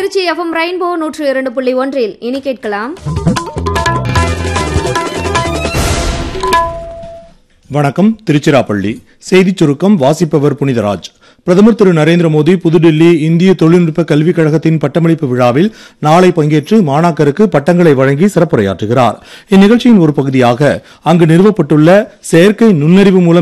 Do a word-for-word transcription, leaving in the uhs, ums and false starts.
Trichy FM rainbow நூற்று இரண்டு புள்ளி ஒன்றில் இனி கேட்கலாம். வணக்கம். திருச்சிராப்பள்ளி செய்திச் சுருக்கம் வாசிப்பவர் புனிதராஜ். பிரதமர் திரு நரேந்திர மோடி புதுடில்லி இந்திய தொழில்நுட்ப கல்விக் கழகத்தின் பட்டமளிப்பு விழாவில் நாளை பங்கேற்று மாணாக்கருக்கு பட்டங்களை வழங்கி சிறப்புரையாற்றுகிறார். இந்நிகழ்ச்சியின் ஒரு பகுதியாக அங்கு நிறுவப்பட்டுள்ள செயற்கை நுண்ணறிவு மூலம்